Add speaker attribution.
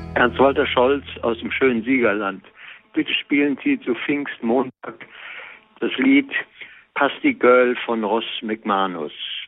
Speaker 1: Ernst-Walter Scholz aus dem schönen Siegerland. Bitte spielen Sie zu Pfingstmontag das Lied Pasty Girl von Ross McManus.